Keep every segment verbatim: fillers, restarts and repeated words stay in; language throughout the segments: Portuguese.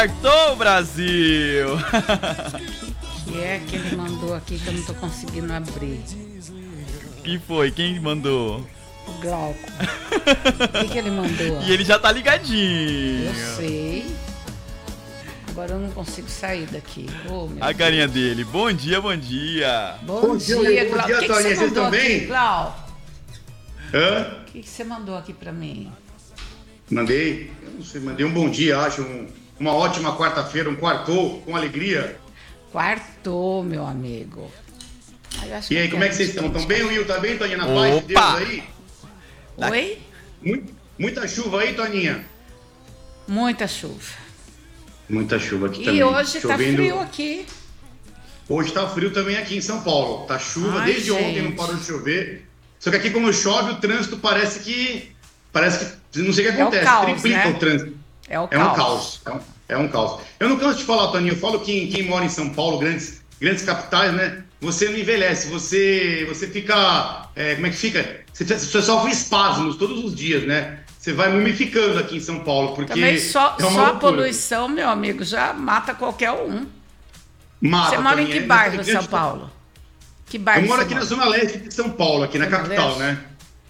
Quartou, Brasil! Que é que ele mandou aqui que eu não tô conseguindo abrir? Que foi? Quem mandou? O Glauco. O que, que ele mandou? E ele já tá ligadinho. Eu sei. Agora eu não consigo sair daqui. Oh, meu A carinha Deus. dele. Bom dia, bom dia. Bom, Bom dia, dia, Glauco. bom dia, O que, que Toninha, você vocês mandou estão aqui, bem? Glauco? Hã? O que, que você mandou aqui pra mim? Mandei, eu não sei, mandei um bom dia, acho, um, uma ótima quarta-feira, um quartou, com alegria. Quartou, meu amigo. Ai, acho E aí, que como é que vocês estão? Estão bem, Will? Tá bem, Toninha? Na paz de Deus Opa! aí? Oi? Muito, muita chuva aí, Toninha? Muita chuva. Muita chuva aqui E também. hoje tá Chovendo. frio aqui. Hoje tá frio também aqui em São Paulo. Tá chuva, Ai, desde gente. ontem não parou de chover. Só que aqui quando chove, o trânsito parece que... Parece que... Não sei o que É o acontece. caos, Triplica né? o trânsito. É o É um caos. caos. É um, é um caos. Eu não canso de falar, Toninho. Eu falo que quem mora em São Paulo, grandes, grandes capitais, né? Você não envelhece. Você, você fica... É, como é que fica? Você, você sofre espasmos todos os dias, né? Você vai mumificando aqui em São Paulo, porque Também só, é uma só a loucura. poluição, meu amigo, já mata qualquer um. Mata, Você mora em Toninho. que É bairro, grande- São Paulo? Que bairro Eu moro você aqui mora? na Zona Leste de São Paulo, aqui na Zona capital, Leste? né?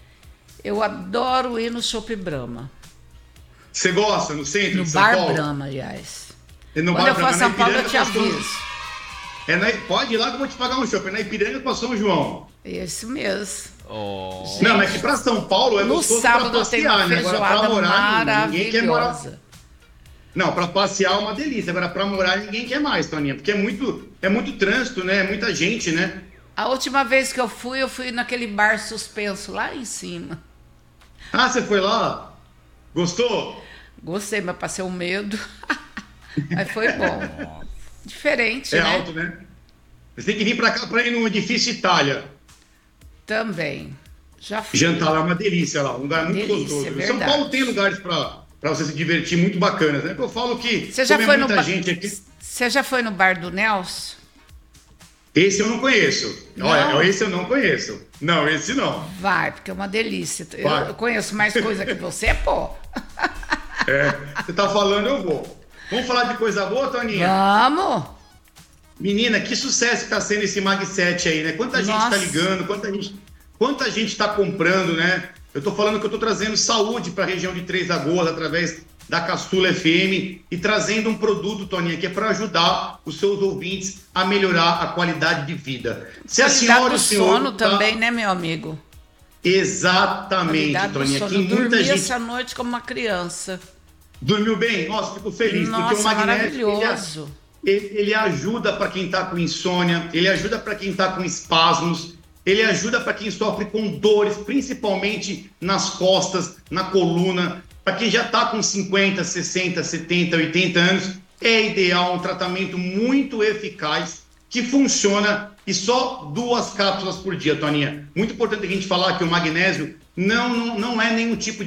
Eu adoro ir no Chopp Brahma. Você gosta no centro No de São Bar Paulo? Brahma, aliás. É no Quando Bar eu for a Brahma, São na Paulo, eu Ipiranga, te passou- aviso. É na... Pode ir lá que eu vou te pagar um shopping. É na Ipiranga com São João. Isso mesmo. Oh. Gente, Não, mas que pra São Paulo é no gostoso sábado pra tem uma passear, né? Agora pra feijoada morar, ninguém quer morar. maravilhosa. Não, pra passear é uma delícia. Agora pra morar ninguém quer mais, Toninha. Porque é muito, é muito trânsito, né? É muita gente, né? A última vez que eu fui, eu fui naquele bar suspenso lá em cima. Ah, você foi lá? Gostou? Gostei, mas passei um medo. Mas foi bom. Diferente, É né? alto, né? Você tem que vir pra cá pra ir no edifício Itália. Também. Já fui. Jantar lá é uma delícia lá, um lugar muito Delícia, gostoso. é São verdade. Paulo tem lugares pra, pra você se divertir muito bacanas, né? Porque eu falo que Você já como é foi no muita bar... gente aqui. Você já foi no bar do Nelson? Esse eu não conheço. Não? Olha, esse eu não conheço. Não, esse não. Vai, porque é uma delícia. Eu, Vai. eu conheço mais coisa que você, pô. É, você tá falando, eu vou. Vamos falar de coisa boa, Toninha? Vamos! Menina, que sucesso que tá sendo esse Mag sete aí, né? Quanta gente Nossa. tá ligando, quanta gente, quanta gente tá comprando, né? Eu tô falando que eu tô trazendo saúde pra região de Três Lagoas através da Caçula F M e trazendo um produto, Toninha, que é para ajudar os seus ouvintes a melhorar a qualidade de vida. Se a Qualidade senhora e do o senhor sono tá- também, né, meu amigo? Exatamente, Qualidade do Toninha. sono. Que Eu muita dormi gente essa noite como uma criança. dormiu bem. Nossa, fico feliz, porque o Nossa, magnésio ele, maravilhoso. ele, ele ajuda para quem está com insônia, ele ajuda para quem está com espasmos, ele ajuda para quem sofre com dores, principalmente nas costas, na coluna. Para quem já está com cinquenta, sessenta, setenta, oitenta anos, é ideal um tratamento muito eficaz que funciona e só duas cápsulas por dia, Toninha. Muito importante a gente falar que o magnésio não, não, não é nenhum tipo de